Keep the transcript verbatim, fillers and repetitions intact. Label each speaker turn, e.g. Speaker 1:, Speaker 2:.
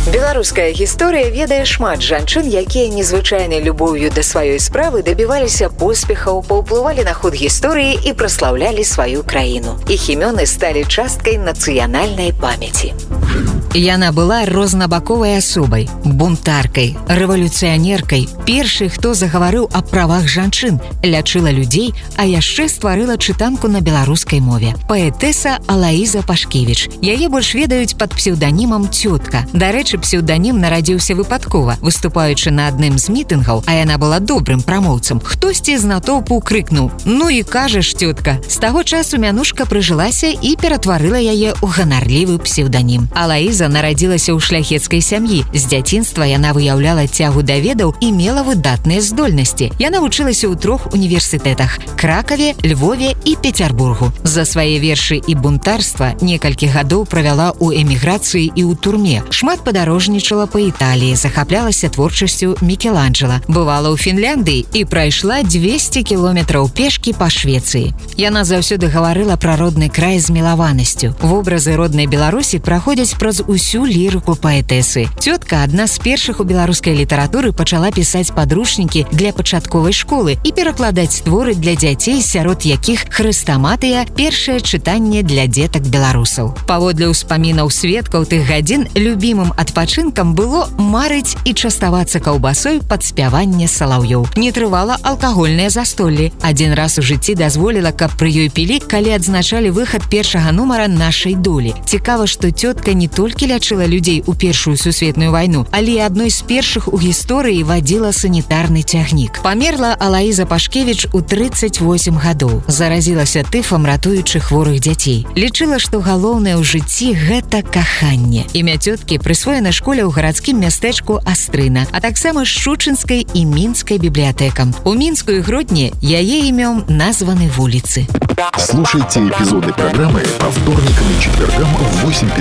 Speaker 1: Беларуская гісторыя ведае шмат жанчын, якія незвычайнай любоўю да сваёй справы дабіваліся поспехаў, паўплывалі на ход гісторыі і праслаўлялі сваю краіну. Іх імёны сталі часткай нацыянальнай памяці.
Speaker 2: Яна была рознабаковай асобай, бунтаркай, рэвалюцыянеркай, першай, хто загаварыў аб правах жанчын, лячыла людзей, а яшчэ стварыла чытанку на беларускай мове. Паэтэса Алаіза Пашкевіч. Яе больш ведаюць пад псеўданімам «Цётка». Дарэчы, псеўданім нарадзіўся выпадкова. Выступаючы на адным з мітынгаў, а яна была добрым прамоўцам, хтосьці з натоўпу крыкнуў: «Ну і кажаш, цётка». З таго часу мянушка прыжылася і ператварыла яе ў ганарлівы псеўданім. Алаіза нарадзілася ў шляхецкай сям'і. З дзяцінства яна выяўляла цягу да ведаў і мела выдатныя здольнасці. Яна вучылася ў трох універсітэтах – Кракаве, Львове і Пецярбургу. За свае вершы і бунтарства некалькі гадоў правяла ў эміграцыі і ў турме. Шмат падарожнічала па Італіі, захаплялася творчасцю Мікеланджела. Бывала ў Фінляндыі і прайшла дзвесце кіламетраў пешкі па Швецыі. Яна заўсёды гаварыла пра родны край з мілаванасцю. Вобразы роднай Беларусі праходзяць праз усю лірыку паэтэсы. Цётка адна з першых у беларускай літаратуры пачала пісаць падручнікі для пачатковай школы і перакладаць творы для дзяцей, сярод якіх «Хрыстаматыя» – першае чытанне для дзетак беларусаў. Паводле ўспамінаў сведкаў тых гадзін любімым адпачынкам было марыць і частавацца каўбасой пад спяванне салаўёў. Не трывала алкагольныя застоллі. Адзін раз у жыцці дазволіла, каб пры ёй пілі, калі адзначалі выхад першага нумара «Нашай долі». Цікава, што цётка не толькі лячыла людзей у Першую сусветную вайну, але і адной з першых у гісторыі вадзіла санітарны цягнік. Памерла Алаіза Пашкевіч у трыццаць восем гадоў. Заразілася тыфам, ратуючы хворых дзяцей. Лічыла, што галоўнае ў жыцці – гэта каханне. Імя цёткі прысвоена школе ў гарадскім мястэчку Астрына, а таксама Шчучынскай і Мінскай бібліятэкам. У Мінску і Гродні яе імём названы вуліцы.
Speaker 3: Слушайте эпизоды программы по вторникам и четвергам в восемь